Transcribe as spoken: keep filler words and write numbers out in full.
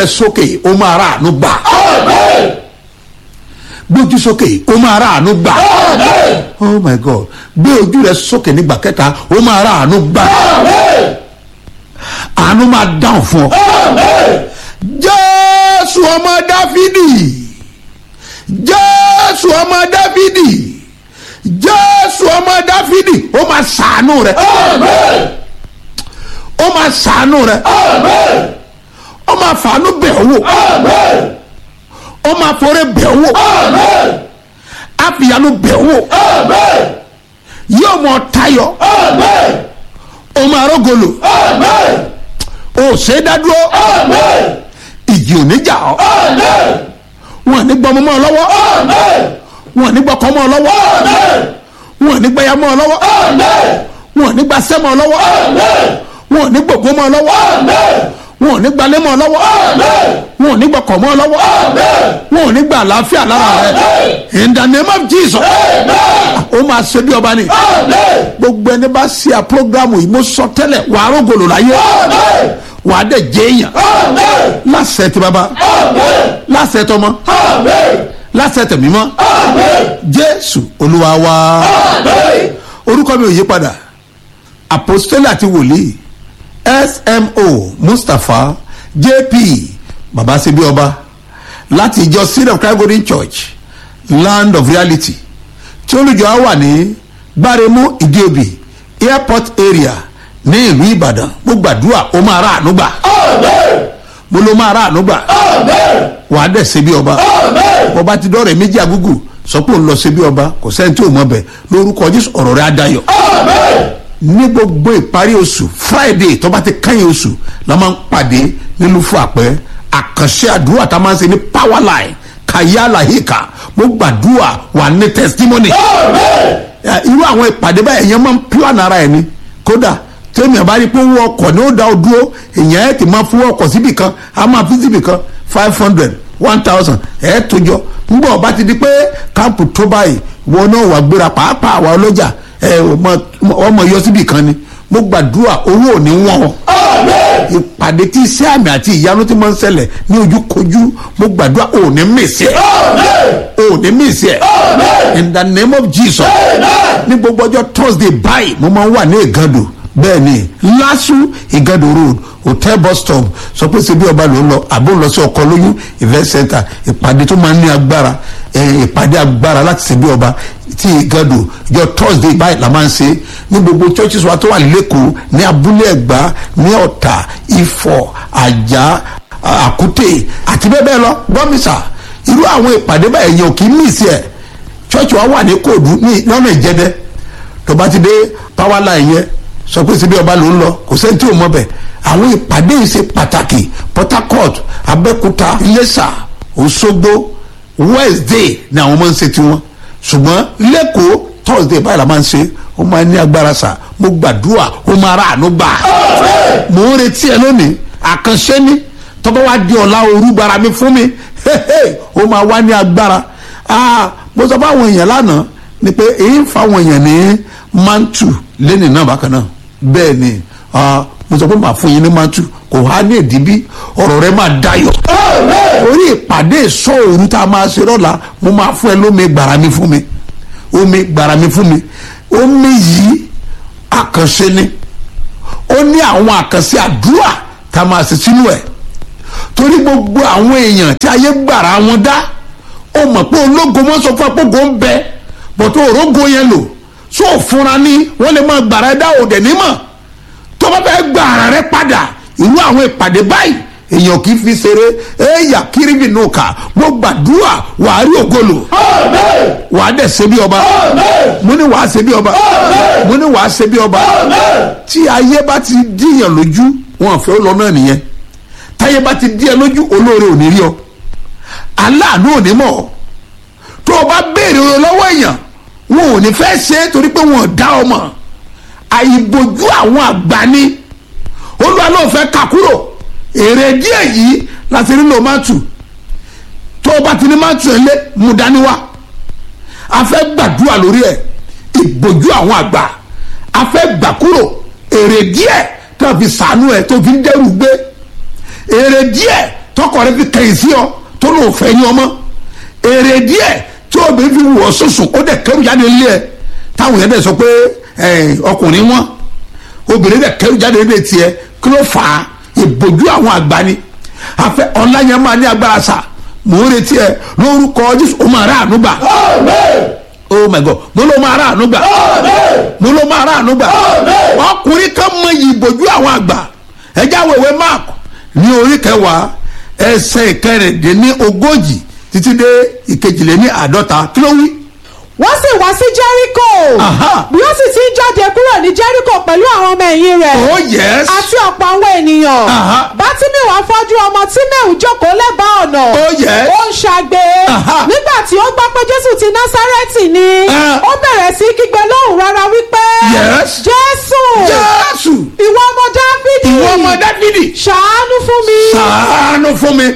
rẹ sókè ó máa ra àánú gbà. gbé ojú sókè ó máa ra àánú gbà. oh my God, gbé ojú rẹ sókè nígbà kẹta ó máa ra àánú gbà. àánú máa dáhùn fún ọ. Jésù ọmọ Dáfídì, Jésù ọmọ Dáfídì, Jésù ọmọ Dáfídì, ó máa ṣàánú rẹ. ó máa ṣàánú rẹ. ó máa fàánú bẹ̀ ọ́ wò. ó máa forí bẹ̀ ọ́ wò. àfìyànú bẹ̀ ọ́ wò. yóò mọ tayọ. ó máa rọ́gọlò. ó ṣe é dádúró. ìjì ò ní jà ọ́. wọn ò ní gbọ́ ọmọ mọ́ ọ lọ́wọ́. wọn ò ní gbọ́ ọkọ mọ́ ọ lọ́wọ́. wọn ò ní gbẹ́yà mọ́ ọ lọ́wọ́. wọn ò ní gbà sẹ́ mọ́ ọ lọ́wọ́. wọn ò ní gbogbo mọ́ ọ lọ́wọ́. wọn ò ní gbalẹ̀ mọ́ ọ lọ́wọ́. wọn ò ní gbọ́kọ̀ mọ́ ọ lọ́wọ́. wọn ò ní gba àlàáfíà lára rẹ. in the name of Jesus. ó máa ṣe bí ọba ni. gbogbo ẹni bá ṣe à programu yìí mo sọ tẹ́lẹ̀ wàá rògbòlò láyé. wàá dẹ̀ jẹ́ èèyàn. láṣẹ ti bàbá. láṣẹ tọmọ. láṣẹ tẹ̀mí mọ́. Jésù Olúwa wa. orúkọ mi ò yí padà. apostole àti wòlíì S M O Mustapha J P baba ṣe bí ọba láti ìjọ Seed of Christ Golden Church Land of Reality tí olùjọ á wà ní Gbáremú Ìdíòbí airport area ní ìlú Ìbàdàn. mo gbàdúrà ó máa ra àánú gbà. mo ló máa ra àánú gbà. wàá dẹ̀ ṣe bí ọba. ọba ti dọ́rẹ̀ méjì agúgù sọ pé òun lọ ṣe bí ọba kò sẹ́ni tí ò mọ̀ bẹ̀ lórúkọ Jésù ọ̀rọ̀ rẹ̀ á dayọ̀. ní gbogbo ìparí oṣù Friday tó bá ti kẹ́yìn oṣù la máa ń pàdé nílùú fún àpẹ́ àkànṣe àdúrà tá a máa ń ṣe ní power line kayala hika. mo gbàdúrà wà ní testimony. irú àwọn ìpàdé báyìí èèyàn máa ń plan ara ẹ̀ ni kódà tẹ́mi àbá rí pé owó ọkọ̀ ni ó dá o dúró èèyàn ẹ̀ ti máa fún ọkọ̀ síbì kan a máa fi síbì kan five hundred one thousand ẹ̀ tó jọ nígbà ọba ti di pé káàpù tó báyìí wọn náà wà gbéra pàápàá àwa ọlọ́jà ẹ ọmọ yọ síbì kan ni. mo gbàdúrà owó ò ní wọ́n. ìpàdé tí iṣẹ́ àmì àti ìyanu ti máa ń ṣẹlẹ̀ ní ojúkojú mo gbàdúrà ò ní mèsì ẹ̀. ò ní mèsì ẹ̀. in the name of Jesus. ní gbogbo ọjọ́ Thursday báyìí mo máa ń wà ní Ìgàndò bẹ́ẹ̀ ni Lásù Ìgàndò road hotel bus stop sọ pé ṣe bí ọba ló ń lọ àbó ń lọ sí ọkọ lóyún event center ìpàdé tó máa ń ní agbára ìpàdé agbára láti ṣe bí ọba tí Ìgàndò ìjọ Thursday báyìí la máa ń ṣe ní gbogbo churches wa tó wà lẹ́kọ̀ọ́ ní Abúlé Ẹ̀gbá ní Ọ̀tà Ifọ̀ Àjà Àkútè àti bẹ́ẹ̀ bẹ́ẹ̀ lọ gbọ́mísà irú àwọn ìpàdé báyìí yẹn ò kì í mí sí ẹ̀ church wa wà ní Kòòdú ní lọ́nà Ìjẹ̀dẹ̀ tó bá ti dé power line yẹn sọ pé síbi ọba ló ń lọ kò sẹ́ni tí ò mọ̀ bẹ̀ àwọn ìpàdé yìí ṣe pàtàkì Port Harcourt Abẹ́òkúta Iléṣà Òṣogbo Wednesday ni àwọn máa ń ṣe tiwọn ṣùgbọ́n lẹ́kọ̀ọ́ Thursday báyìí la máa ń ṣe ó máa ní agbára sà mo gbàdúrà ó máa ra àánú gbà. mo ń retí ẹ lónìí àkànṣe ni tọ́gbọ́n wá di ọ̀la òru gbára mi fún mi ó máa wá ní agbára. mo sọ fáwọn èèyàn lánàá ni pé èyí ń fáwọn èèyàn ní mantu lẹ́nìí náà bákan náà bẹ́ẹ̀ ni mo sọ pé màá fún yín ní mantu kò há ní ìdíbí ọ̀rọ̀ rẹ máa dayọ̀. orí ìpàdé ìsọ òru tá a máa ṣe lọ́la mo máa fún ẹ lómi gbàrà mi fún mi omi gbàrà mi fún mi omi yìí àkànṣe ni ó ní àwọn àkànṣe àdúrà tá a máa ṣe sínú ẹ̀ torí gbogbo àwọn èèyàn tí ayé gbàrà wọn dá ó mọ̀ pé ológo wọn sọ fún apógo ń bẹ bọ̀tọ̀ òrógo yẹn lò so fúnra ní wọ́n lè máa gbàrà ẹ dá òdẹ̀ nímọ̀ tó bá fẹ́ gbàrà rẹ padà irú àwọn ìpàdé báyìí èèyàn kì í fi ṣeré ẹ̀yà kírìbì nù ká mo gbàdúrà wàá rí ògolo wàá dẹ̀ ṣe bí ọba mo ní wàá ṣe bí ọba mo ní wàá ṣe bí ọba tí ayé bá ti díyàn lójú wọn fẹ́ lọ náà nìyẹn táyé bá ti díyàn lójú olóore ò ní rí ọ aláàánú ò ní mọ̀ ọ́ tó o bá béèrè ọ̀rọ̀ lọ́wọ́ èèyàn wọn ò ní fẹ́ ṣe é torí pé wọn ò dá ọmọ àìbòjú àwọn àgbà ni Olúwa ló fẹ́ kà kúrò èrè díẹ̀ yìí láti rí lò máa tù tó o bá ti ní máa tù ẹ lé mú dání wá a fẹ́ gbàdúrà lórí ẹ̀ ìbòjú àwọn àgbà a fẹ́ gbà kúrò èrè díẹ̀ tó fi sànú ẹ̀ tó fi ń dẹ́rù gbé èrè díẹ̀ tọkọ rẹ fi kẹ̀yìn sí ọ tó lóò fẹ́ ní ọmọ èrè díẹ̀ tí obìnrin fi wọ̀ sùsùn ó dẹ̀ kẹrù jáde lé ẹ táwọn yẹn dẹ̀ sọ pé ọkùnrin wọn obìnrin dẹ̀ kẹrù jáde lé tiẹ̀ kí ló fà á ìbòjú àwọn àgbà ni afẹ́ ọ̀la yẹn máa ní agbára sà mò ń retí ẹ lórúkọ Jésù ó máa rà àánú gbà. Oh my God, mo ló máa rà àánú gbà mo ló máa rà àánú gbà ọkùnrin kan mọ ìbòjú àwọn àgbà ẹjẹ àwọn ìwé Mark ní orí kẹwàá ẹsẹ̀ ìkẹrìndínlẹ́ni ogójì títí dé ìkejìléní àádọ́ta kí ló wí. wọ́n sì wá sí Jẹ́ríkò bí ó sì ti ń jáde kúrò ní Jẹ́ríkò pẹ̀lú àwọn ọmọ ẹ̀yìn rẹ̀ oh yes àti ọ̀pọ̀ àwọn ènìyàn Bátíméù afọ́jú ọmọ Tíméù jókòó lẹ́bàá ọ̀nà oh yes ó ń ṣagbe nígbà tí ó gbọ́ pé Jésù ti Násárẹ́tì ni ó bẹ̀rẹ̀ sí kígbe lóhùn rárá wípé Jésù Jésù ìwọ ọmọ Dáfídì ìwọ ọmọ Dáfídì ṣàánú fún mi ṣàánú fún mi.